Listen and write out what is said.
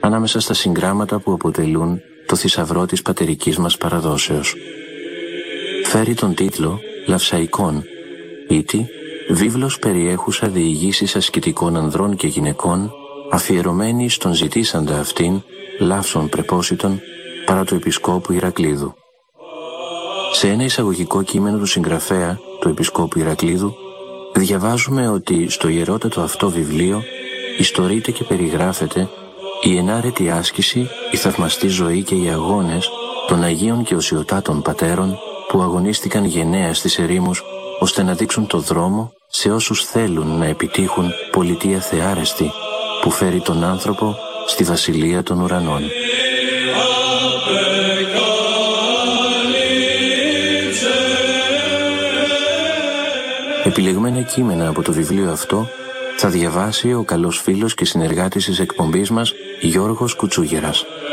ανάμεσα στα συγγράμματα που αποτελούν το θησαυρό της πατερικής μας παραδόσεως. Φέρει τον τίτλο «Λαυσαϊκών», ήτι βίβλος περιέχουσα διηγήσεις ασκητικών ανδρών και γυναικών, αφιερωμένη στον ζητήσαντα αυτήν λαύσων πρεπόσιτων παρά του Επισκόπου Ηρακλήδου. Σε ένα εισαγωγικό κείμενο του συγγραφέα, του Επισκόπου Ηρακλήδου, διαβάζουμε ότι στο ιερότατο αυτό βιβλίο ιστορείται και περιγράφεται η ενάρετη άσκηση, η θαυμαστή ζωή και οι αγώνες των Αγίων και Οσιωτάτων Πατέρων που αγωνίστηκαν γενναία στις ερήμους ώστε να δείξουν το δρόμο σε όσους θέλουν να επιτύχουν πολιτεία θεάρεστη που φέρει τον άνθρωπο στη βασιλεία των ουρανών. Επιλεγμένα κείμενα από το βιβλίο αυτό θα διαβάσει ο καλός φίλος και συνεργάτης της εκπομπής μας Γιώργος Κουτσούγερας.